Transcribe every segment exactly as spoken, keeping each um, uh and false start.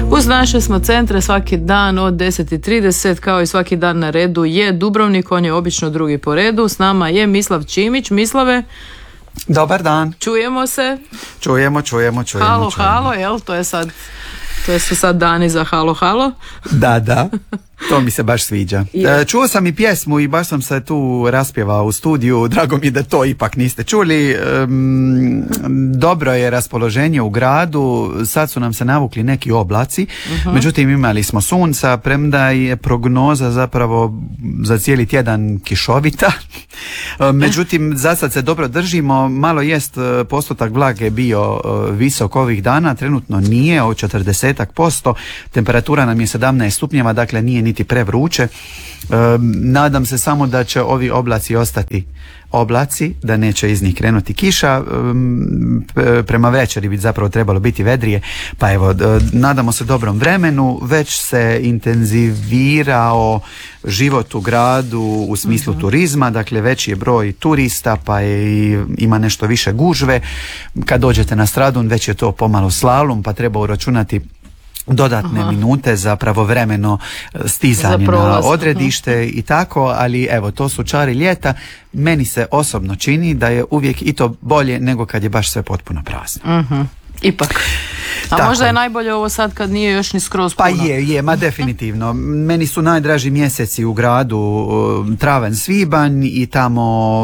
Uz naše smo centre svaki dan od deset i trideset, kao i svaki dan na redu je Dubrovnik, on je obično drugi po redu. S nama je Mislav Čimić. Mislave, dobar dan. Čujemo se. Čujemo, čujemo, čujemo. Halo, čujemo. halo, jel? To je sad, to su sad dani za halo, halo. Da, da. To mi se baš sviđa. Je. Čuo sam i pjesmu i baš sam se tu raspjevao u studiju. Drago mi da to ipak niste čuli. Um, dobro je raspoloženje u gradu. Sad su nam se navukli neki oblaci. Uh-huh. Međutim, imali smo sunca, premda je prognoza zapravo za cijeli tjedan kišovita. Međutim, za sad se dobro držimo. Malo jest postotak vlage bio visok ovih dana. Trenutno nije, o četrdeset posto. Temperatura nam je sedamnaest stupnjeva, dakle nije niti prevruće. E, nadam se samo da će ovi oblaci ostati oblaci, da neće iz njih krenuti kiša. E, prema večeri bi zapravo trebalo biti vedrije, pa evo, e, nadamo se dobrom vremenu. Već se intenzivirao život u gradu u smislu uh-huh. turizma, dakle veći je broj turista, pa je, ima nešto više gužve. Kad dođete na Stradun, već je to pomalo slalom, pa treba uračunati dodatne Aha. minute za pravovremeno stizanje na odredište uh-huh. i tako, ali evo, to su čari ljeta. Meni se osobno čini da je uvijek i to bolje nego kad je baš sve potpuno prazno. Uh-huh. Ipak. A tako. Možda je najbolje ovo sad kad nije još ni skroz puno. Pa je, je, ma definitivno. Meni su najdraži mjeseci u gradu travanj, svibanj i tamo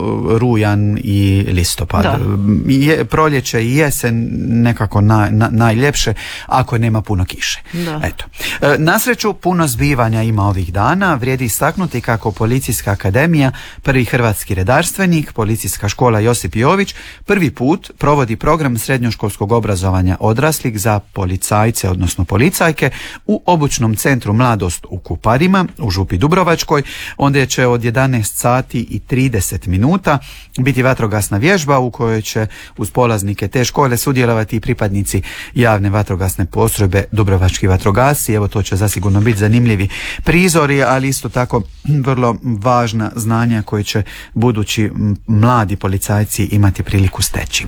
rujan i listopad. Je, proljeće i jesen nekako na, na, najljepše ako nema puno kiše. Da. Eto. Na sreću puno zbivanja ima ovih dana. Vrijedi istaknuti kako Policijska akademija, prvi hrvatski redarstvenik, Policijska škola Josip Jović prvi put provodi program srednjoškolskog obrazovanja odraslih za policajce, odnosno policajke u obučnom centru Mladost u Kuparima u Župi Dubrovačkoj. Onda će od jedanaest sati i trideset minuta biti vatrogasna vježba u kojoj će uz polaznike te škole sudjelovati i pripadnici javne vatrogasne postrojbe Dubrovački vatrogasci. Evo, to će zasigurno biti zanimljivi prizori, ali isto tako vrlo važna znanja koje će budući mladi policajci imati priliku steći.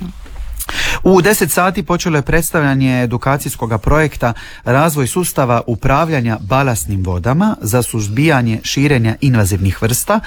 U deset sati počelo je predstavljanje edukacijskog projekta Razvoj sustava upravljanja balastnim vodama za suzbijanje širenja invazivnih vrsta.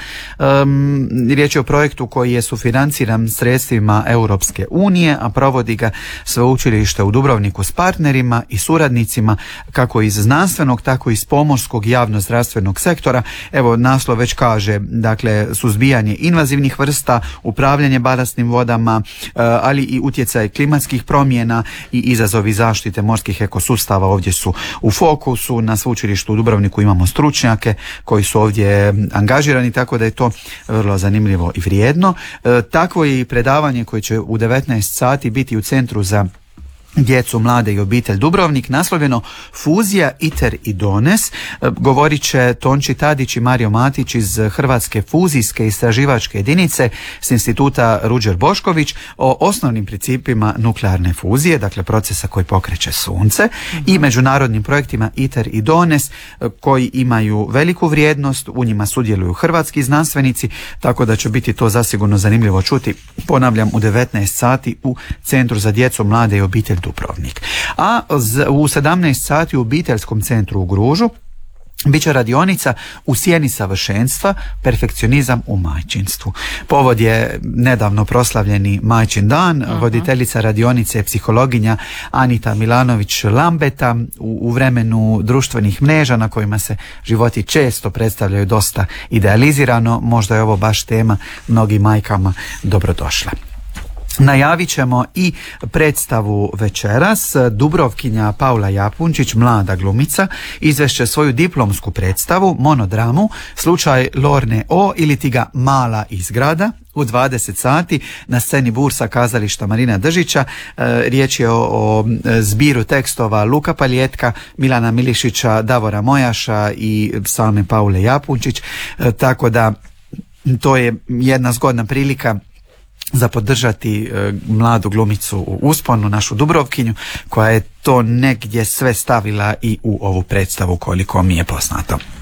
Um, riječ je o projektu koji je sufinanciran sredstvima Europske unije, a provodi ga Sveučilište u Dubrovniku s partnerima i suradnicima kako iz znanstvenog, tako i iz pomorskog javno-zdravstvenog sektora. Evo, naslov već kaže, dakle, suzbijanje invazivnih vrsta, upravljanje balastnim vodama, ali i utjecaj klimatskih promjena i izazovi zaštite morskih ekosustava ovdje su u fokusu. Na Sveučilištu u Dubrovniku imamo stručnjake koji su ovdje angažirani, tako da je to vrlo zanimljivo i vrijedno. E, takvo je i predavanje koje će u devetnaest sati biti u Centru za djecu, mlade i obitelj Dubrovnik, naslovljeno Fuzija, ITER i Dones. Govorit će Tonči Tadić i Mario Matić iz Hrvatske fuzijske istraživačke jedinice s instituta Ruđer Bošković o osnovnim principima nuklearne fuzije, dakle procesa koji pokreće sunce, mm-hmm. i međunarodnim projektima ITER i Dones koji imaju veliku vrijednost. U njima sudjeluju hrvatski znanstvenici, tako da će biti to zasigurno zanimljivo čuti. Ponavljam, u devetnaest sati u Centru za djecu, mlade i obitelj Dubrovnik. A u sedamnaest sati u obiteljskom centru u Gružu biće radionica U sjeni savršenstva, perfekcionizam u majčinstvu. Povod je nedavno proslavljeni Majčin dan. Uh-huh. Voditeljica radionice je psihologinja Anita Milanović-Lambeta. U, u vremenu društvenih mreža na kojima se životi često predstavljaju dosta idealizirano, možda je ovo baš tema mnogim majkama dobrodošla. Najavit ćemo i predstavu večeras. Dubrovkinja Paula Japunčić, mlada glumica, izvešće svoju diplomsku predstavu, monodramu, slučaj Lorne O ili ti ga Mala izgrada, u dvadeset sati na sceni Bursa kazališta Marina Držića. E, riječ je o, o zbiru tekstova Luka Paljetka, Milana Milišića, Davora Mojaša i same Paule Japunčić, e, tako da to je jedna zgodna prilika za podržati e, mladu glumicu u usponu, našu Dubrovkinju, koja je to negdje sve stavila i u ovu predstavu koliko mi je poznato.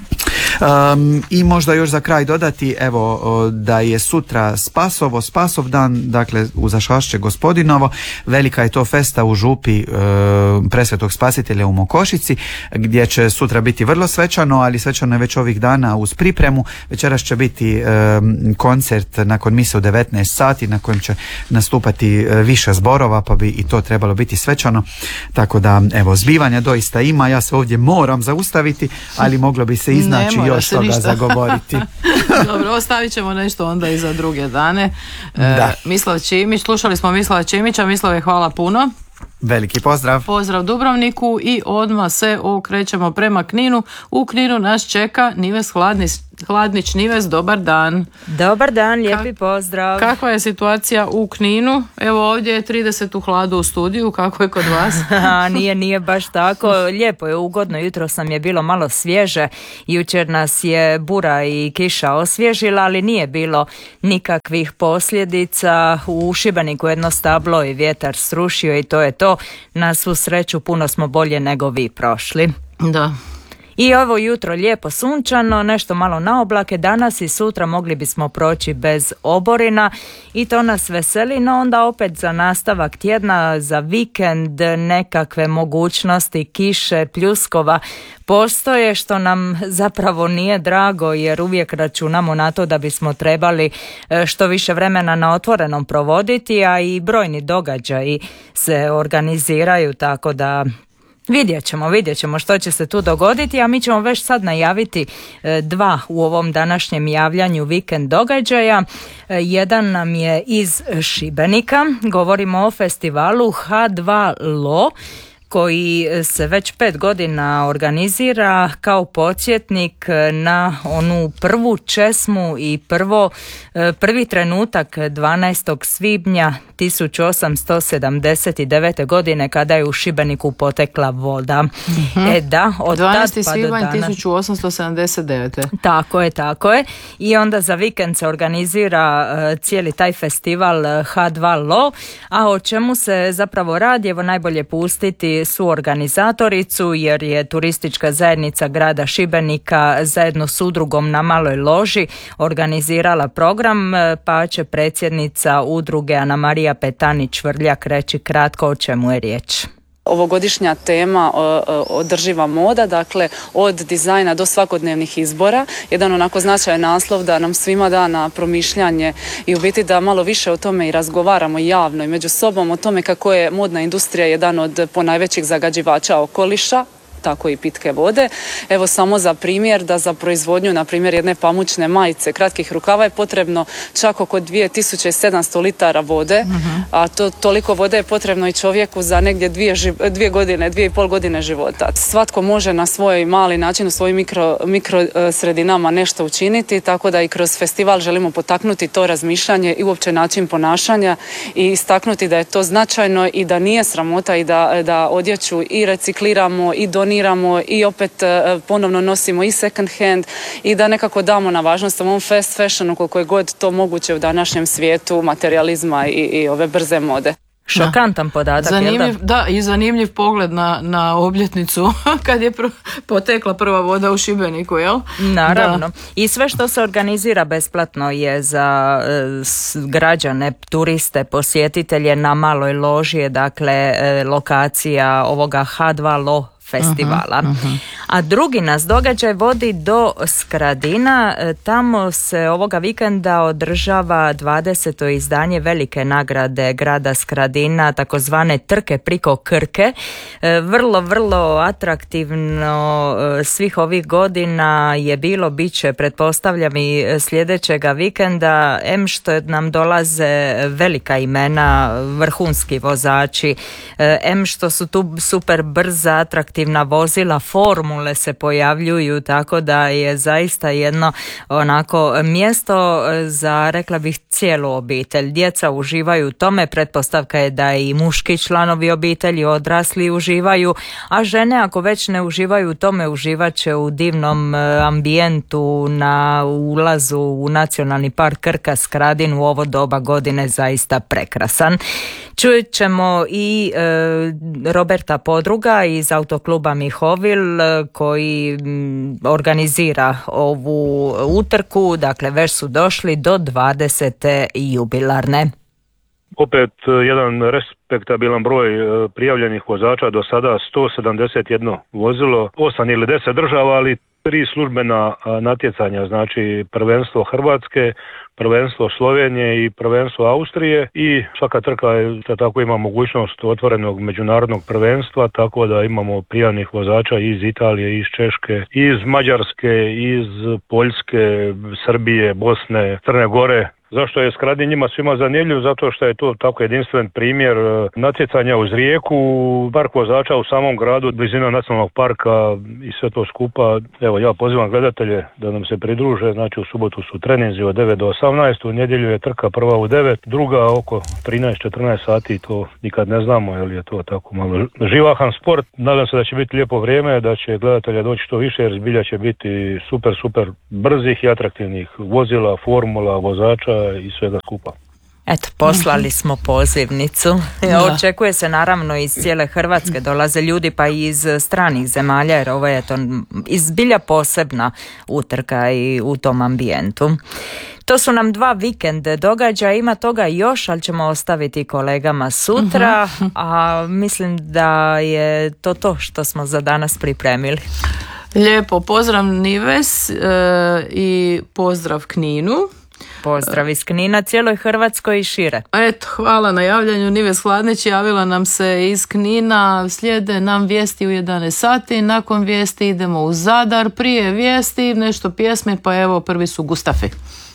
Um, I možda još za kraj dodati, evo, da je sutra Spasovo, Spasov dan, dakle u Zašašće Gospodinovo, velika je to festa u župi e, Presvetog Spasitelja u Mokošici, gdje će sutra biti vrlo svečano, ali svečano je već ovih dana uz pripremu. Večeras će biti e, koncert nakon mise u devetnaest sati na kojem će nastupati e, više zborova, pa bi i to trebalo biti svečano. Tako da, evo, zbivanja doista ima, ja se ovdje moram zaustaviti, ali moglo bi se iznaći još toga ništa zagovoriti. Dobro, ostavit ćemo nešto onda i za druge dane. E, Mislav Čimić, slušali smo Mislava Čimića. Mislave, hvala puno. Veliki pozdrav. Pozdrav Dubrovniku i odmah se okrećemo prema Kninu. U Kninu nas čeka Nives Hladnić. Hladnić, Nives, dobar dan. Dobar dan, lijepi pozdrav. Kakva je situacija u Kninu? Evo ovdje je trideset u hladu u studiju, kako je kod vas? nije, nije baš tako. Lijepo je, ugodno, jutro sam je bilo malo svježe. Jučer nas je bura i kiša osvježila, ali nije bilo nikakvih posljedica. U Šibeniku jedno stablo i vjetar srušio i to je to. Na svu sreću puno smo bolje nego vi prošli. Da. I ovo jutro lijepo sunčano, nešto malo na oblake, danas i sutra mogli bismo proći bez oborina i to nas veseli, no onda opet za nastavak tjedna, za vikend nekakve mogućnosti kiše, pljuskova postoje, što nam zapravo nije drago jer uvijek računamo na to da bismo trebali što više vremena na otvorenom provoditi, a i brojni događaji se organiziraju, tako da Vidjet ćemo, vidjet ćemo što će se tu dogoditi, a mi ćemo već sad najaviti e, dva u ovom današnjem javljanju vikend događaja. E, jedan nam je iz Šibenika, govorimo o festivalu ha dva lo, koji se već pet godina organizira kao podsjetnik na onu prvu česmu i prvo, prvi trenutak dvanaestog svibnja tisuću osamsto sedamdeset devete. godine kada je u Šibeniku potekla voda. Mm-hmm. E da, od dvanaesti tad pa do svibanj danas. tisuću osamsto sedamdeset devete. Tako je, tako je. I onda za vikend se organizira uh, cijeli taj festival uh, ha dva lo, a o čemu se zapravo radi, evo najbolje pustiti su organizatoricu, jer je turistička zajednica grada Šibenika zajedno s udrugom Na maloj loži organizirala program, pa će predsjednica udruge Ana Marija Petanić-Vrljak reći kratko o čemu je riječ. Ovogodišnja tema održiva moda, dakle od dizajna do svakodnevnih izbora, jedan onako značajan naslov da nam svima da na promišljanje i u biti da malo više o tome i razgovaramo javno i među sobom o tome kako je modna industrija jedan od ponajvećih zagađivača okoliša, tako i pitke vode. Evo samo za primjer da za proizvodnju, na primjer, jedne pamučne majice kratkih rukava je potrebno čak oko dvije tisuće sedamsto litara vode, uh-huh. a to toliko vode je potrebno i čovjeku za negdje dvije, dvije godine, dvije i pol godine života. Svatko može na svoj mali način u svojim mikro, mikro sredinama nešto učiniti, tako da i kroz festival želimo potaknuti to razmišljanje i uopće način ponašanja i istaknuti da je to značajno i da nije sramota i da, da odjeću i recikliramo i doniramo i opet ponovno nosimo i second hand i da nekako damo na važnost ovom fast fashionu koliko je god to moguće u današnjem svijetu materializma i, i ove brze mode. Šokantan podatak, zanimljiv, jel da? Da, i zanimljiv pogled na, na obljetnicu kad je pr- potekla prva voda u Šibeniku, jel? Naravno. Da. I sve što se organizira besplatno je za e, građane, turiste, posjetitelje. Na maloj loži je dakle e, lokacija ovoga ha dva lo festivala. Uh-huh, uh-huh. A drugi nas događaj vodi do Skradina. Tamo se ovoga vikenda održava dvadeseto izdanje velike nagrade grada Skradina, takozvane Trke priko Krke. Vrlo, vrlo atraktivno svih ovih godina je bilo, bit će, pretpostavljam, i sljedećega vikenda, em što nam dolaze velika imena, vrhunski vozači, em što su tu super brza, atraktivna vozila, formule se pojavljuju, tako da je zaista jedno onako mjesto za, rekla bih, cijelu obitelj. Djeca uživaju u tome, pretpostavka je da i muški članovi obitelji, odrasli uživaju, a žene ako već ne uživaju u tome, uživat će u divnom ambijentu na ulazu u Nacionalni park Krka Skradin u ovo doba godine, zaista prekrasan. Čujet ćemo i e, Roberta Podruga iz Autokluba kluba Mihovil koji organizira ovu utrku, dakle već su došli do dvadesete jubilarne. Opet jedan respektabilan broj prijavljenih vozača, do sada sto sedamdeset jedno vozilo, osam ili deset država, ali tri službena natjecanja, znači prvenstvo Hrvatske, prvenstvo Slovenije i prvenstvo Austrije, i svaka trka je, tako ima mogućnost otvorenog međunarodnog prvenstva, tako da imamo prijavnih vozača iz Italije, iz Češke, iz Mađarske, iz Poljske, Srbije, Bosne, Crne Gore. Zašto je Skradin njima svima zanimljiv? Zato što je to tako jedinstven primjer natjecanja uz rijeku, park vozača u samom gradu, blizina nacionalnog parka i sve to skupa. Evo, ja pozivam gledatelje da nam se pridruže, znači u subotu su treninzi od devet do osamnaest, u nedjelju je trka prva u devet, druga oko trinaest četrnaest sati, to nikad ne znamo, jer je to tako malo živahan sport. Nadam se da će biti lijepo vrijeme, da će gledatelja doći što više, jer zbilja će biti super, super brzih i atraktivnih vozila, formula, vozača i svega skupa. Eto, poslali smo pozivnicu. Da. Očekuje se naravno iz cijele Hrvatske, dolaze ljudi pa i iz stranih zemalja, jer ovo je to izbilja posebna utrka i u tom ambijentu. To su nam dva vikende događaja, ima toga još, ali ćemo ostaviti kolegama sutra, uh-huh. a mislim da je to to što smo za danas pripremili. Lijepo, pozdrav Nives e, i pozdrav Kninu. Pozdrav iz Knina, cijeloj Hrvatskoj i šire. Eto, hvala na javljanju. Nives Hladnić javila nam se iz Knina, slijede nam vijesti u jedanaest sati, nakon vijesti idemo u Zadar, prije vijesti nešto pjesme, pa evo prvi su Gustafi.